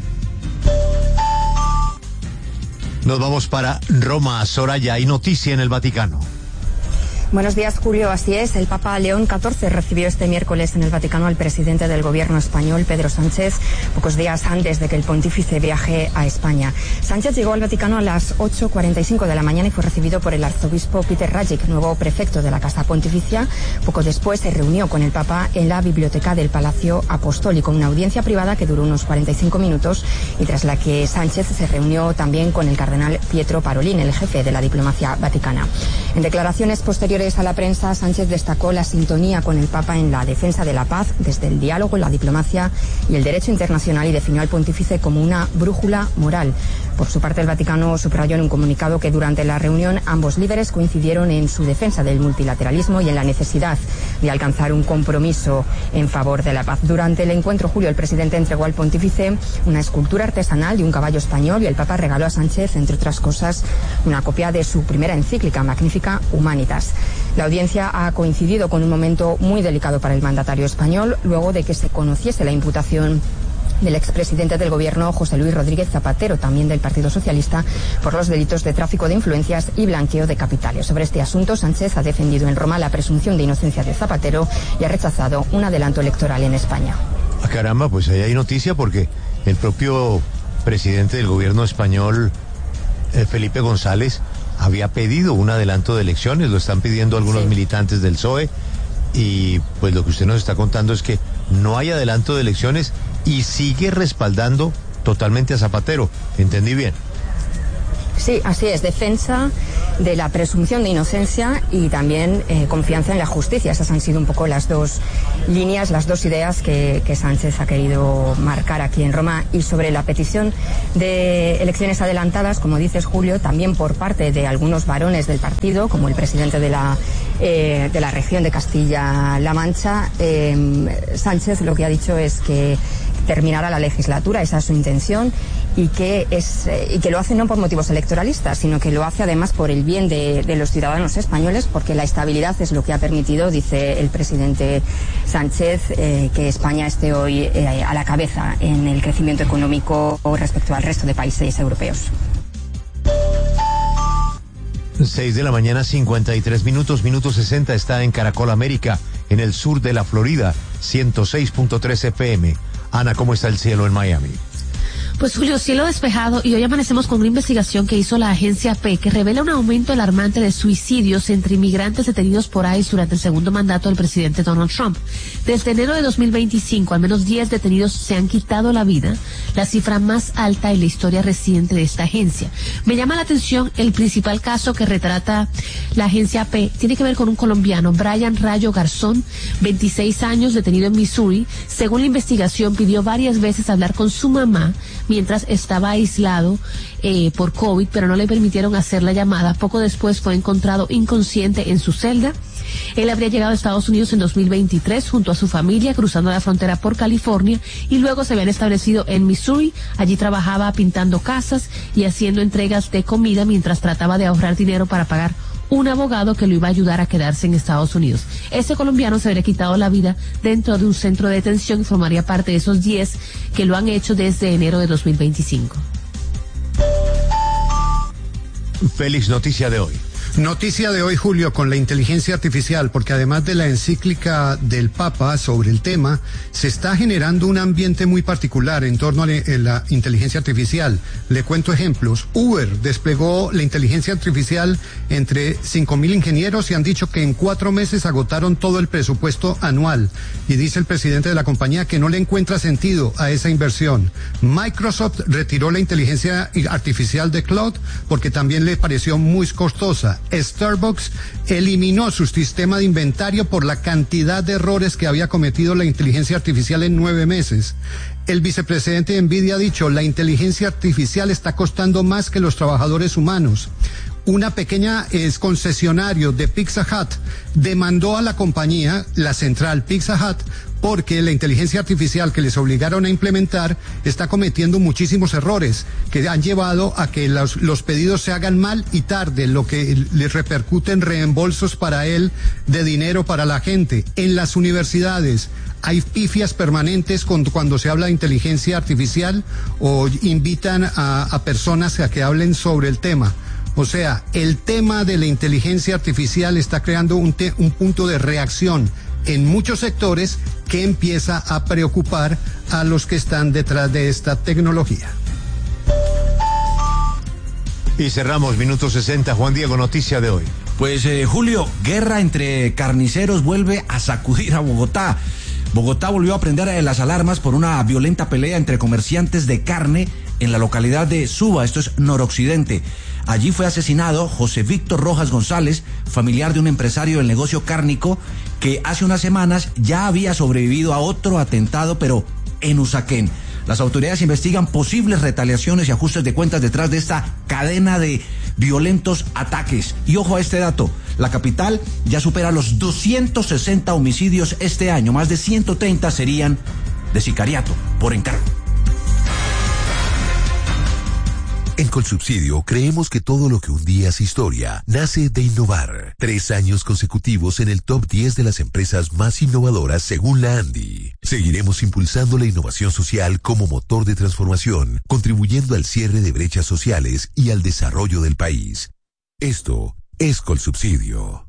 Nos vamos para Roma. Soraya, hay noticia en el Vaticano. Buenos días, Julio. Así es, el Papa León catorce recibió este miércoles en el Vaticano al presidente del gobierno español, Pedro Sánchez, pocos días antes de que el pontífice viaje a España. Sánchez llegó al Vaticano a las ocho cuarenta y cinco de la mañana y fue recibido por el arzobispo Peter Rajic, nuevo prefecto de la Casa Pontificia. Poco después se reunió con el Papa en la biblioteca del Palacio Apostólico, una audiencia privada que duró unos cuarenta y cinco minutos y tras la que Sánchez se reunió también con el cardenal Pietro Parolin, el jefe de la diplomacia vaticana. En declaraciones posteriores a la prensa, Sánchez destacó la sintonía con el Papa en la defensa de la paz desde el diálogo, la diplomacia y el derecho internacional y definió al pontífice como una brújula moral. Por su parte, el Vaticano subrayó en un comunicado que durante la reunión ambos líderes coincidieron en su defensa del multilateralismo y en la necesidad de alcanzar un compromiso en favor de la paz. Durante el encuentro, Julio, el presidente entregó al pontífice una escultura artesanal de un caballo español y el Papa regaló a Sánchez, entre otras cosas, una copia de su primera encíclica, Magnificat Humanitas. La audiencia ha coincidido con un momento muy delicado para el mandatario español, luego de que se conociese la imputación del expresidente del gobierno José Luis Rodríguez Zapatero, también del Partido Socialista, por los delitos de tráfico de influencias y blanqueo de capitales. Sobre este asunto, Sánchez ha defendido en Roma la presunción de inocencia de Zapatero y ha rechazado un adelanto electoral en España. Ah, caramba, pues ahí hay noticia porque el propio presidente del gobierno español, eh, Felipe González, había pedido un adelanto de elecciones, lo están pidiendo algunos sí. militantes del P S O E, y pues lo que usted nos está contando es que no hay adelanto de elecciones y sigue respaldando totalmente a Zapatero. ¿Entendí bien? Sí, así es, defensa de la presunción de inocencia y también eh, confianza en la justicia. Esas han sido un poco las dos líneas, las dos ideas que, que Sánchez ha querido marcar aquí en Roma. Y sobre la petición de elecciones adelantadas, como dices, Julio, también por parte de algunos varones del partido, como el presidente de la, eh, de la región de Castilla-La Mancha, eh, Sánchez lo que ha dicho es que terminará la legislatura, esa es su intención, y que es eh, y que lo hace no por motivos electoralistas, sino que lo hace además por el bien de, de los ciudadanos españoles, porque la estabilidad es lo que ha permitido, dice el presidente Sánchez, eh, que España esté hoy eh, a la cabeza en el crecimiento económico respecto al resto de países europeos. Seis de la mañana, cincuenta y tres minutos, minuto sesenta, está en Caracol América, en el sur de la Florida, ciento seis punto tres F M. Ana, ¿cómo está el cielo en Miami? Pues Julio, cielo despejado, y hoy amanecemos con una investigación que hizo la agencia P que revela un aumento alarmante de suicidios entre inmigrantes detenidos por I C E durante el segundo mandato del presidente Donald Trump. Desde enero de dos mil veinticinco, al menos diez detenidos se han quitado la vida, la cifra más alta en la historia reciente de esta agencia. Me llama la atención el principal caso que retrata la agencia P, tiene que ver con un colombiano, Brian Rayo Garzón, veintiséis años, detenido en Missouri. Según la investigación, pidió varias veces hablar con su mamá mientras estaba aislado eh, por COVID, pero no le permitieron hacer la llamada. Poco después fue encontrado inconsciente en su celda. Él habría llegado a Estados Unidos en dos mil veintitrés junto a su familia, cruzando la frontera por California, y luego se habían establecido en Missouri. Allí trabajaba pintando casas y haciendo entregas de comida mientras trataba de ahorrar dinero para pagar un abogado que lo iba a ayudar a quedarse en Estados Unidos. Ese colombiano se habría quitado la vida dentro de un centro de detención y formaría parte de esos diez que lo han hecho desde enero de dos mil veinticinco. Félix, noticia de hoy. Noticia de hoy, Julio, con la inteligencia artificial, porque además de la encíclica del Papa sobre el tema, se está generando un ambiente muy particular en torno a la inteligencia artificial. Le cuento ejemplos. Uber desplegó la inteligencia artificial entre cinco mil ingenieros y han dicho que en cuatro meses agotaron todo el presupuesto anual. Y dice el presidente de la compañía que no le encuentra sentido a esa inversión. Microsoft retiró la inteligencia artificial de Cloud porque también le pareció muy costosa. Starbucks eliminó su sistema de inventario por la cantidad de errores que había cometido la inteligencia artificial en nueve meses. El vicepresidente de Nvidia ha dicho, la inteligencia artificial está costando más que los trabajadores humanos. Una pequeña es concesionario de Pizza Hut demandó a la compañía, la central Pizza Hut, porque la inteligencia artificial que les obligaron a implementar está cometiendo muchísimos errores que han llevado a que los, los pedidos se hagan mal y tarde, lo que les repercute en reembolsos para él de dinero para la gente. En las universidades hay pifias permanentes con, cuando se habla de inteligencia artificial o invitan a, a personas a que hablen sobre el tema. O sea, el tema de la inteligencia artificial está creando un, te, un punto de reacción en muchos sectores que empieza a preocupar a los que están detrás de esta tecnología. Y cerramos minuto sesenta. Juan Diego, noticia de hoy. Pues eh, Julio, guerra entre carniceros vuelve a sacudir a Bogotá. Bogotá volvió a prender las alarmas por una violenta pelea entre comerciantes de carne en la localidad de Suba, esto es noroccidente. Allí fue asesinado José Víctor Rojas González, familiar de un empresario del negocio cárnico que hace unas semanas ya había sobrevivido a otro atentado, pero en Usaquén. Las autoridades investigan posibles retaliaciones y ajustes de cuentas detrás de esta cadena de violentos ataques. Y ojo a este dato, la capital ya supera los doscientos sesenta homicidios este año, más de ciento treinta serían de sicariato por encargo. En Colsubsidio creemos que todo lo que un día es historia nace de innovar. Tres años consecutivos en el top diez de las empresas más innovadoras según la ANDI. Seguiremos impulsando la innovación social como motor de transformación, contribuyendo al cierre de brechas sociales y al desarrollo del país. Esto es Colsubsidio.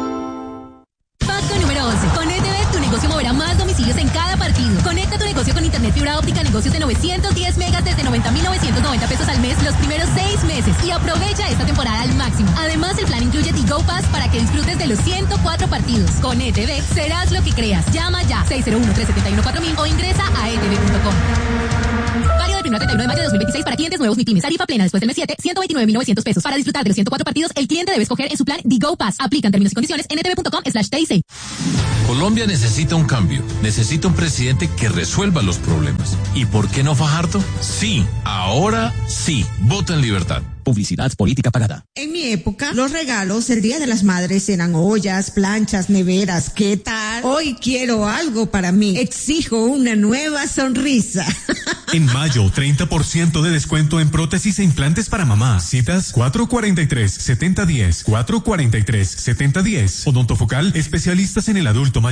Con E T V, tu negocio moverá más domicilios en cada partido. Conecta tu negocio con internet internet fibra óptica negocios de novecientos diez megas desde noventa mil novecientos noventa pesos al mes los primeros seis meses y aprovecha esta temporada al máximo. Además, el plan incluye Tigo Pass para que disfrutes de los ciento cuatro partidos. Con E T V serás lo que creas. Llama ya seis cero uno, tres siete uno, cuatro mil o ingresa a e t v punto com. Válido del primero al treinta y uno de mayo de dos mil veintiséis para clientes nuevos MIPYMES. Tarifa plena después del mes siete, ciento veintinueve mil novecientos pesos. Para disfrutar de los ciento cuatro partidos, el cliente debe escoger en su plan Tigo Pass. Aplican términos y condiciones en e t v punto com slash t i c. Colombia necesita un cambio. Necesita un presidente que resuelva los problemas. ¿Y por qué no Fajardo? Sí, ahora sí. Vota en libertad. Publicidad política pagada. En mi época, los regalos el Día de las Madres eran ollas, planchas, neveras. ¿Qué tal? Hoy quiero algo para mí. Exijo una nueva sonrisa. En mayo, treinta por ciento de descuento en prótesis e implantes para mamá. Citas cuatro cuarenta y tres, setenta diez, cuatro cuarenta y tres, setenta diez. Odontofocal, especialistas en el adulto mayor.